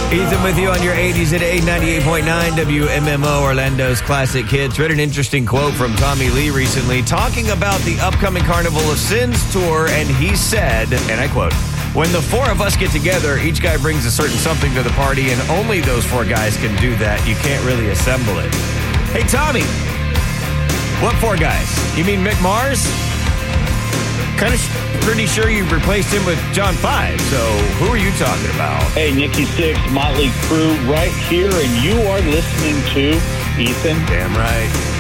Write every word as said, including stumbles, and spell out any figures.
Ethan with you on your eighties at eight ninety-eight point nine W M M O, Orlando's classic hits. Read an interesting quote from Tommy Lee recently talking about the upcoming Carnival of Sins tour, and he said, and I quote, "When the four of us get together, each guy brings a certain something to the party, and only those four guys can do that. You can't really assemble it." Hey, Tommy, what four guys? You mean Mick Mars? Kind of sh- pretty sure you replaced him with John Five, so who are you talking about? Hey, Nikki Sixx, Motley Crue right here, and you are listening to Ethan. Damn right.